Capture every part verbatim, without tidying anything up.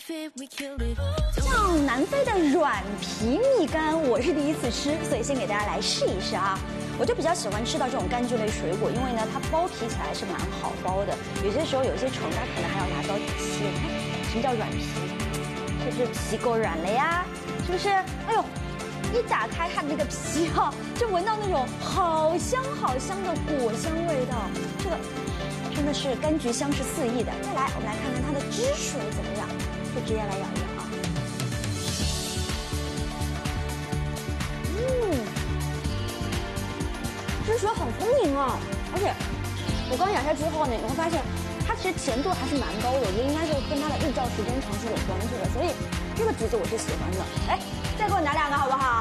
像南非的软皮蜜柑，我是第一次吃，所以先给大家来试一试啊。我就比较喜欢吃到这种柑橘类水果，因为呢它剥皮起来是蛮好剥的。有些时候有些虫它可能还要拿刀切。你看什么叫软皮？就是皮够软了呀，是不是？哎呦，一打开它的那个皮哈、啊，就闻到那种好香好香的果香味道。这个真的是柑橘香是四溢的。再来，我们来看看它的汁水怎么样，就直接来咬一咬啊。嗯，汁水很丰盈啊，而且我刚咬下之后呢，你会发现它其实甜度还是蛮高的，我觉得应该是跟它的日照时间长是有关系的，所以这个橘子我是喜欢的。哎，再给我拿两个好不好？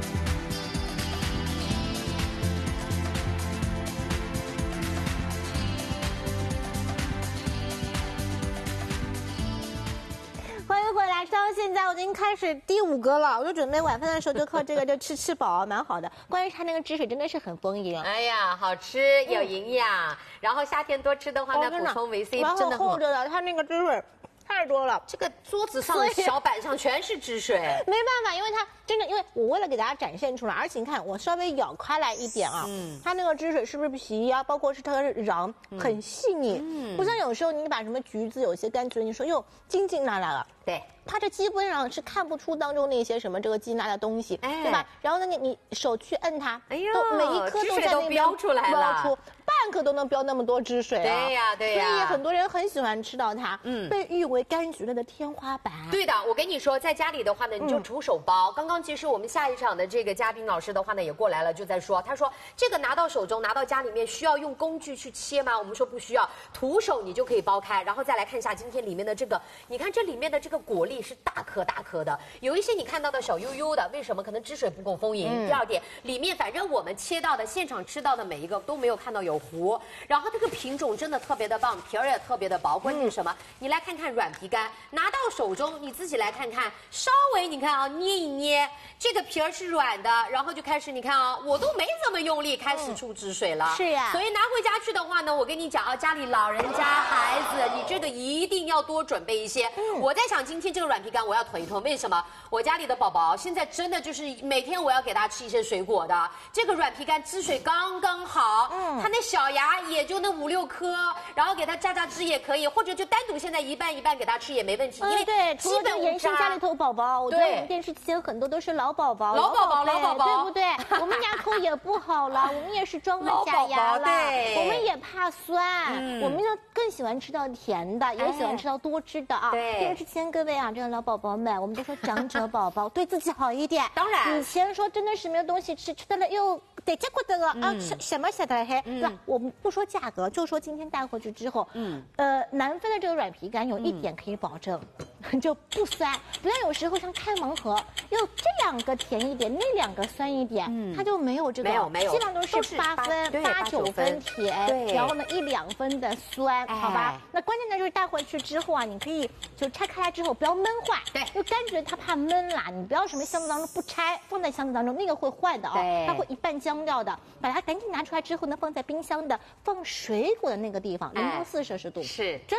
欢迎回来，到现在我已经开始第五个了，我就准备晚饭的时候就靠这个就吃吃饱，蛮好的。关于它那个汁水真的是很丰盈， 哎呀，好吃有营养，嗯、然后夏天多吃的话呢，补充维 C 真的很厚着的，它那个汁水太多了， 这个桌子上小板上全是汁水， 没办法，因为它真的，因为我为了给大家展现出来，而且你看我稍微咬开来一点啊，嗯，它那个汁水是不是皮啊，包括是它的瓤很细腻，嗯，不像有时候你把什么橘子有些柑橘，你说哟晶晶拉拉了， 对。 它这基本上是看不出当中那些什么这个金拉的东西，哎、对吧？然后呢，你你手去摁它，哎呦，都每一颗都在那边标出来了， 标出半颗都能标那么多汁水啊！ 对呀，对呀。 所以很多人很喜欢吃到它，嗯，被誉为柑橘类的天花板。 对的，我跟你说，在家里的话呢，你就徒手剥。嗯、刚刚其实我们下一场的这个嘉宾老师的话呢也过来了，就在说，他说这个拿到手中，拿到家里面需要用工具去切吗？我们说不需要，徒手你就可以剥开，然后再来看一下今天里面的这个，你看这里面的这个果粒是大颗大。大颗的，有一些你看到的小悠悠的，为什么？可能汁水不够丰盈。嗯、第二点，里面反正我们切到的、现场吃到的每一个都没有看到有核。然后这个品种真的特别的棒，皮儿也特别的薄。关键是什么？嗯、你来看看软皮柑，拿到手中你自己来看看，稍微你看啊，捏一捏，这个皮儿是软的，然后就开始你看啊，我都没怎么用力，开始出汁水了。嗯、 是呀。 所以拿回家去的话呢，我跟你讲啊，家里老人家、孩子，你这个一定要多准备一些。嗯、我在想，今天这个软皮柑我要囤一。为什么？我家里的宝宝现在真的就是每天我要给他吃一些水果的，这个软皮柑汁水刚刚好，嗯，他那小牙也就那五六颗，然后给他榨榨汁也可以，或者就单独现在一半一半给他吃也没问题， 嗯、 因为对， 基本延伸家里头宝宝，我对，我们电视机前很多都是老宝宝， 老宝宝，老宝宝， 对不对？我们牙口也不好了，我们也是装了假牙了， 对， 我们也怕酸，嗯、我们要更喜欢吃到甜的，也喜欢吃到多汁的啊。 对， 电视前各位啊，这个老宝宝们。我们都说长者宝宝对自己好一点， 当然， 以前说真的是没有东西吃，吃的了又得结果的了啊，什什么晓得嘿？对吧？我们不说价格，就说今天带回去之后，嗯，呃，南非的这个软皮柑有一点可以保证，就不酸。不像有时候像开盲盒，又这两个甜一点，那两个酸一点，嗯，它就没有这个， 没有没有， 基本上都是八分、八九分甜，对，然后呢一两分的酸，好吧？那关键呢就是带回去之后啊，你可以就拆开来之后不要闷坏，对，因为柑橘它怕闷啦，你不要什么箱子当中不拆，放在箱子当中那个会坏的啊，它会一半僵掉的。把它赶紧拿出来之后呢，放在冰箱的放水果的那个地方，零度四摄氏度， 是。